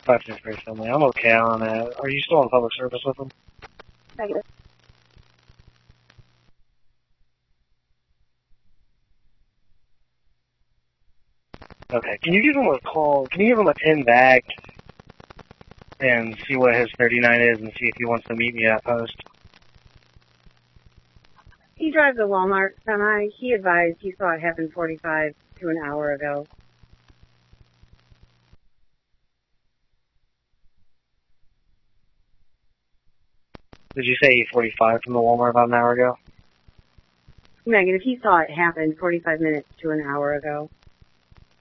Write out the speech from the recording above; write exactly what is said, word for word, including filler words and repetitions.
five six Grace Family. I'm okay on that. Are you still on public service with them? Negative. Okay. Can you give him a call? Can you give him a pin back and see what his thirty-nine is and see if he wants to meet me at post? He drives a Walmart semi. He advised he saw it happen forty-five to an hour ago. Did you say eight forty-five from the Walmart about an hour ago? Negative. He saw it happen forty-five minutes to an hour ago.